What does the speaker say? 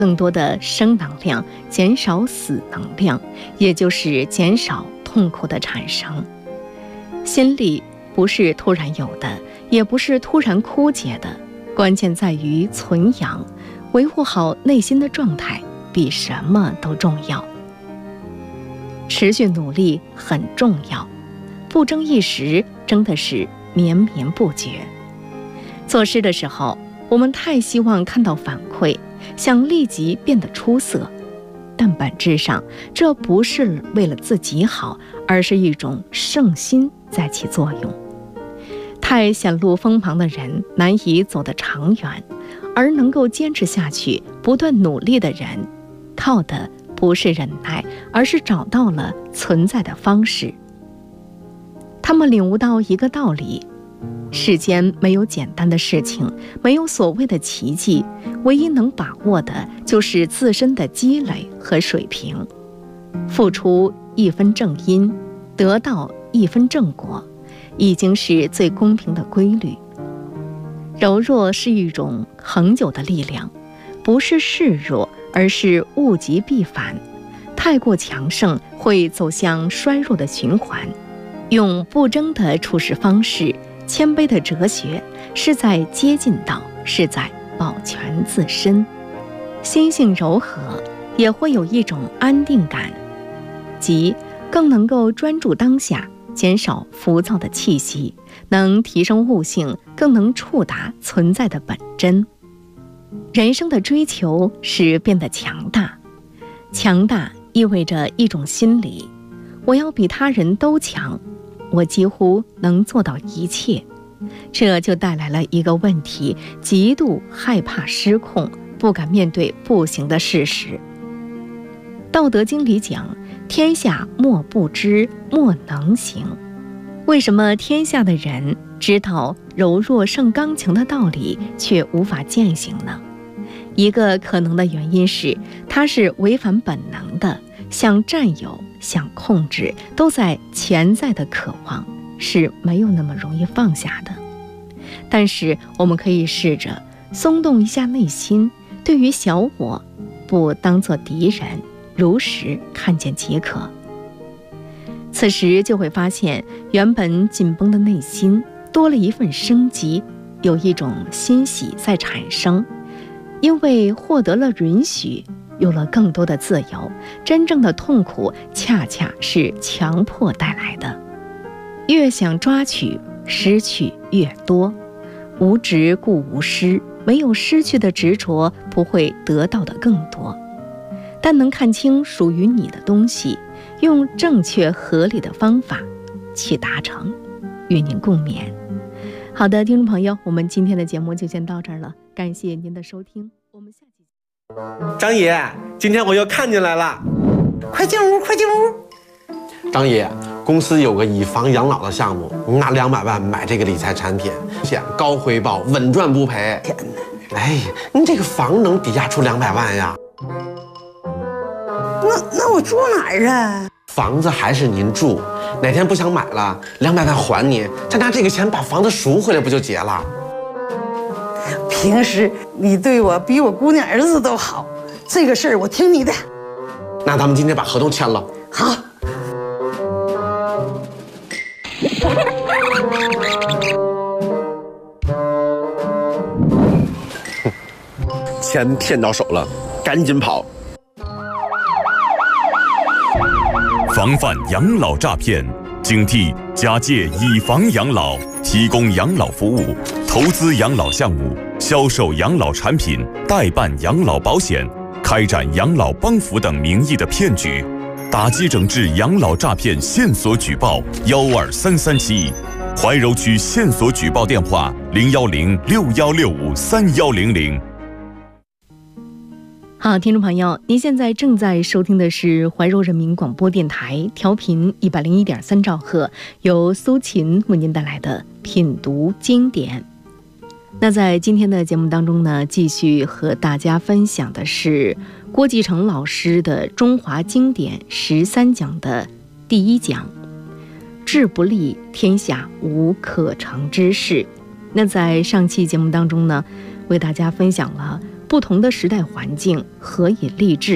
更多的生能量，减少死能量，也就是减少痛苦的产生。心力不是突然有的，也不是突然枯竭的，关键在于存养，维护好内心的状态比什么都重要。持续努力很重要，不争一时，争的是绵绵不绝。做事的时候，我们太希望看到反馈，想立即变得出色，但本质上这不是为了自己好，而是一种圣心在起作用。太显露锋芒的人难以走得长远，而能够坚持下去不断努力的人，靠的不是忍耐，而是找到了存在的方式。他们领悟到一个道理，世间没有简单的事情，没有所谓的奇迹，唯一能把握的就是自身的积累和水平。付出一分正因，得到一分正果，已经是最公平的规律。柔弱是一种恒久的力量，不是示弱，而是物极必反。太过强盛会走向衰弱的循环。用不争的处事方式，谦卑的哲学，是在接近道，是在保全自身。心性柔和，也会有一种安定感，即更能够专注当下，减少浮躁的气息，能提升悟性，更能触达存在的本真。人生的追求是变得强大，强大意味着一种心理，我要比他人都强，我几乎能做到一切。这就带来了一个问题，极度害怕失控，不敢面对不行的事实。道德经里讲，天下莫不知，莫能行。为什么天下的人知道柔弱胜刚强的道理，却无法践行呢？一个可能的原因是，它是违反本能的，想占有，想控制，都在潜在的渴望，是没有那么容易放下的。但是我们可以试着松动一下内心，对于小我不当作敌人，如实看见即可。此时就会发现，原本紧绷的内心多了一份生机，有一种欣喜在产生。因为获得了允许，有了更多的自由，真正的痛苦恰恰是强迫带来的。越想抓取，失去越多。无执故无失，没有失去的执着，不会得到的更多。但能看清属于你的东西，用正确合理的方法去达成。与您共勉。好的，听众朋友，我们今天的节目就先到这儿了，感谢您的收听，我们下期。 张爷，今天我又看进来了， 快进屋，快进屋。 张爷，公司有个以房养老的项目，你拿200万买这个理财产品，险高回报，稳赚不赔。 天哪！ 哎，你这个房能抵押出200万呀？ 那我住哪儿啊？ 房子还是您住，哪天不想买了，200万还你，再拿这个钱把房子赎回来，不就结了？ 平时你对我比我姑娘儿子都好，这个事儿我听你的。 那咱们今天把合同签了。 好。 钱骗到手了，赶紧跑！ 防范养老诈骗，警惕假借以房养老、提供养老服务、投资养老项目、销售养老产品、代办养老保险、开展养老帮扶等名义的骗局，打击整治养老诈骗线索举报12337，怀柔区线索举报电话01061653100。 好，听众朋友，您现在正在收听的是怀柔人民广播电台，调频101.3兆赫，由苏秦为您带来的品读经典。那在今天的节目当中呢，继续和大家分享的是郭继成老师的中华经典13讲的第1讲，志不立，天下无可成之事。那在上期节目当中呢，为大家分享了不同的时代环境，何以立志？